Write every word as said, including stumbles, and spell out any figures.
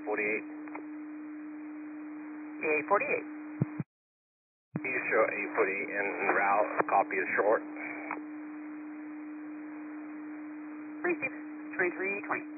forty-eight. eight forty-eight. You show eight forty-eight en route, copy is short. Receive twenty-three twenty.